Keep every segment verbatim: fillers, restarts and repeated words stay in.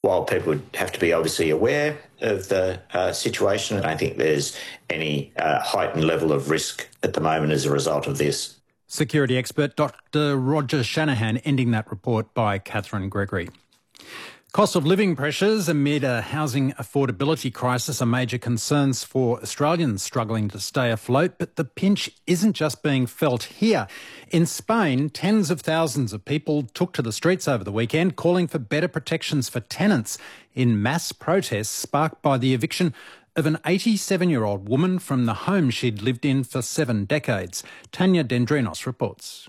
while people would have to be obviously aware of the uh, situation, I don't think there's any uh, heightened level of risk at the moment as a result of this. Security expert Doctor Roger Shanahan ending that report by Catherine Gregory. Cost of living pressures amid a housing affordability crisis are major concerns for Australians struggling to stay afloat, but the pinch isn't just being felt here. In Spain, tens of thousands of people took to the streets over the weekend calling for better protections for tenants in mass protests sparked by the eviction of an eighty-seven-year-old woman from the home she'd lived in for seven decades. Tanya Dendrinos reports.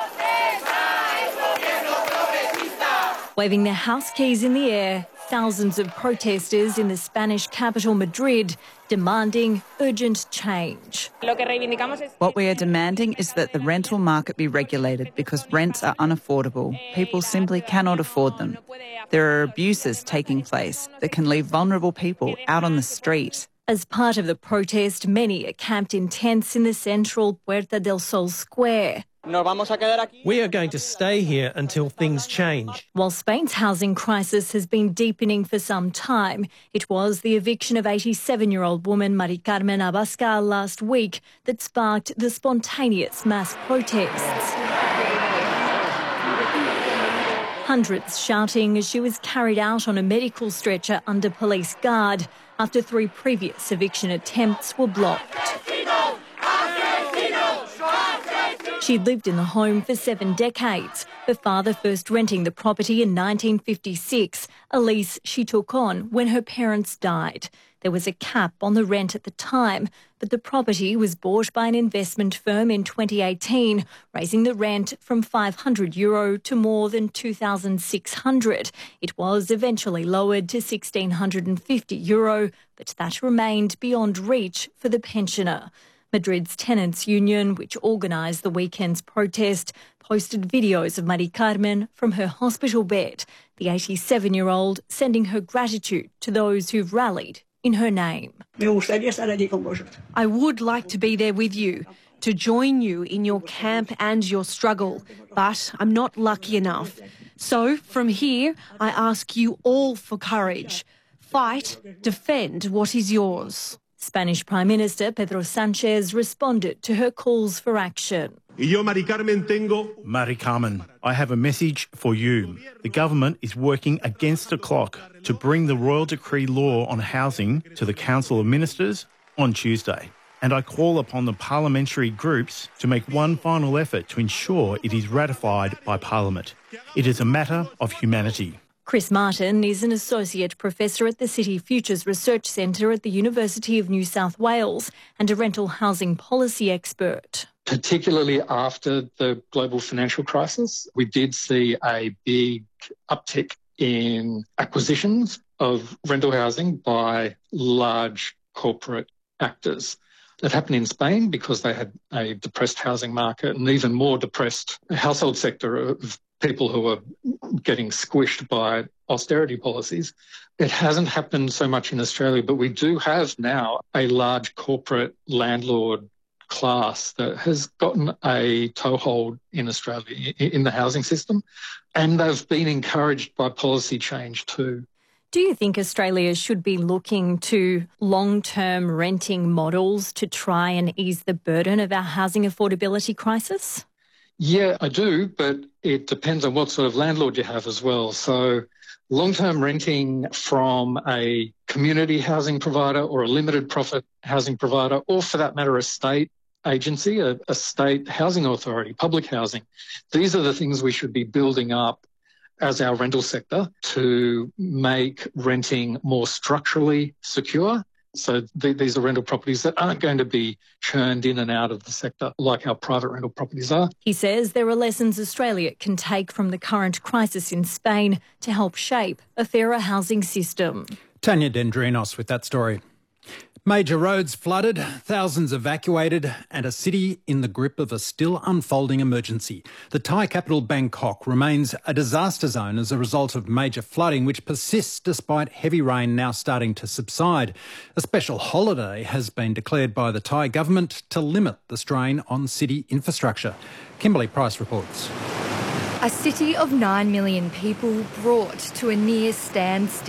Waving their house keys in the air, thousands of protesters in the Spanish capital Madrid demanding urgent change. What we are demanding is that the rental market be regulated because rents are unaffordable. People simply cannot afford them. There are abuses taking place that can leave vulnerable people out on the street. As part of the protest, many are camped in tents in the central Puerta del Sol square. We are going to stay here until things change. While Spain's housing crisis has been deepening for some time, it was the eviction of eighty-seven-year-old woman Mari Carmen Abascal last week that sparked the spontaneous mass protests. Hundreds shouting as she was carried out on a medical stretcher under police guard after three previous eviction attempts were blocked. She'd lived in the home for seven decades, her father first renting the property in nineteen fifty-six, a lease she took on when her parents died. There was a cap on the rent at the time, but the property was bought by an investment firm in twenty eighteen, raising the rent from five hundred euro to more than two thousand six hundred. It was eventually lowered to one thousand six hundred fifty euro, but that remained beyond reach for the pensioner. Madrid's tenants' union, which organised the weekend's protest, posted videos of Mari Carmen from her hospital bed, the eighty-seven-year-old sending her gratitude to those who've rallied in her name. I would like to be there with you, to join you in your camp and your struggle, but I'm not lucky enough. So from here, I ask you all for courage. Fight, defend what is yours. Spanish Prime Minister Pedro Sanchez responded to her calls for action. Mari Carmen, I have a message for you. The government is working against the clock to bring the Royal Decree law on housing to the Council of Ministers on Tuesday. And I call upon the parliamentary groups to make one final effort to ensure it is ratified by Parliament. It is a matter of humanity. Chris Martin is an Associate Professor at the City Futures Research Centre at the University of New South Wales and a rental housing policy expert. Particularly after the global financial crisis, we did see a big uptick in acquisitions of rental housing by large corporate actors. That happened in Spain because they had a depressed housing market and even more depressed household sector of people who are getting squished by austerity policies. It hasn't happened so much in Australia, but we do have now a large corporate landlord class that has gotten a toehold in Australia in the housing system, and they've been encouraged by policy change too. Do you think Australia should be looking to long-term renting models to try and ease the burden of our housing affordability crisis? Yeah, I do, but it depends on what sort of landlord you have as well. So long-term renting from a community housing provider or a limited profit housing provider, or for that matter, a state agency, a, a state housing authority, public housing, these are the things we should be building up as our rental sector to make renting more structurally secure. So th- these are rental properties that aren't going to be churned in and out of the sector like our private rental properties are. He says there are lessons Australia can take from the current crisis in Spain to help shape a fairer housing system. Tanya Dendrinos with that story. Major roads flooded, thousands evacuated, and a city in the grip of a still unfolding emergency. The Thai capital Bangkok remains a disaster zone as a result of major flooding, which persists despite heavy rain now starting to subside. A special holiday has been declared by the Thai government to limit the strain on city infrastructure. Kimberly Price reports. A city of nine million people brought to a near standstill.